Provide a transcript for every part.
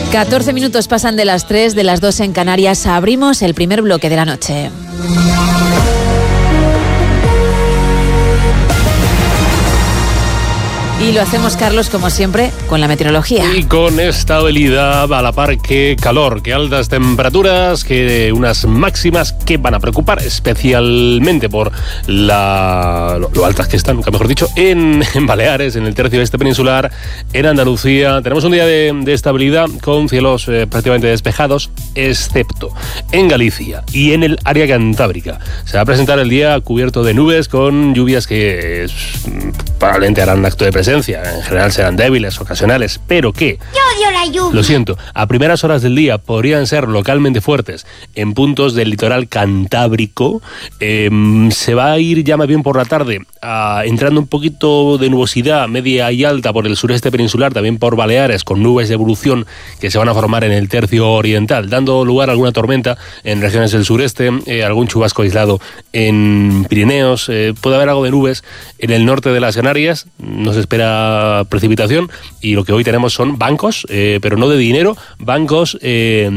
14 minutos pasan de las 3, de las 2 en Canarias. Abrimos el primer bloque de la noche. Y lo hacemos, Carlos, como siempre, con la meteorología. Y con estabilidad a la par que calor, que altas temperaturas, que unas máximas que van a preocupar, especialmente por lo altas que están, nunca mejor dicho, en Baleares, en el tercio este peninsular, en Andalucía. Tenemos un día de estabilidad con cielos prácticamente despejados, excepto en Galicia y en el área cantábrica. Se va a presentar el día cubierto de nubes con lluvias que probablemente harán un acto de presencia. En general serán débiles, ocasionales, pero que... Yo odio la lluvia. Lo siento, a primeras horas del día podrían ser localmente fuertes en puntos del litoral cantábrico. Se va a ir ya más bien por la tarde, entrando un poquito de nubosidad media y alta por el sureste peninsular, también por Baleares, con nubes de evolución que se van a formar en el tercio oriental, dando lugar a alguna tormenta en regiones del sureste, algún chubasco aislado en Pirineos. Puede haber algo de nubes en el norte de las Canarias. No se espera precipitación, y lo que hoy tenemos son bancos, pero no de dinero, bancos, de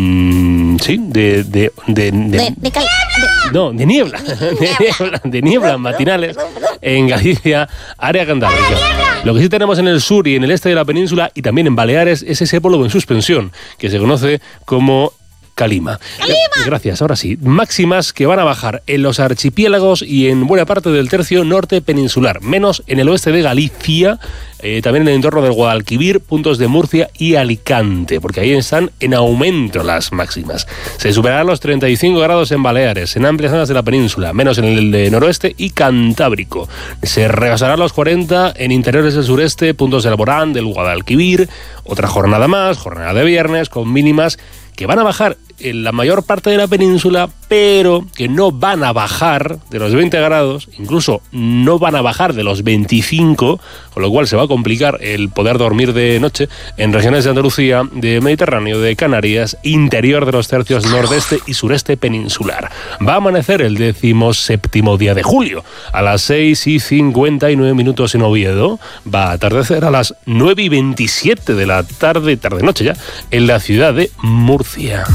niebla, de niebla matinales en Galicia, área cantábrica. Lo que sí tenemos en el sur y en el este de la península y también en Baleares es ese polvo en suspensión que se conoce como Calima. Gracias, ahora sí. Máximas que van a bajar en los archipiélagos y en buena parte del tercio norte peninsular, menos en el oeste de Galicia, también en el entorno del Guadalquivir, puntos de Murcia y Alicante, porque ahí están en aumento las máximas. Se superarán los 35 grados en Baleares, en amplias zonas de la península, menos en el de noroeste y Cantábrico. Se rebasarán los 40 en interiores del sureste, puntos del Alborán, del Guadalquivir. Otra jornada más, jornada de viernes, con mínimas que van a bajar en la mayor parte de la península, pero que no van a bajar de los 20 grados, incluso no van a bajar de los 25, con lo cual se va a complicar el poder dormir de noche en regiones de Andalucía, de Mediterráneo, de Canarias, interior de los tercios nordeste y sureste peninsular. Va a amanecer el 17º día de julio, a las 6:59 en Oviedo. Va a atardecer a las 9:27 de la tarde-noche ya, en la ciudad de Murcia.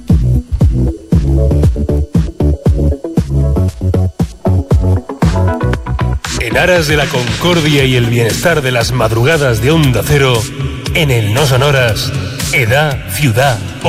En aras de la concordia y el bienestar de las madrugadas de Onda Cero, en el No Sonoras, Edad, Ciudad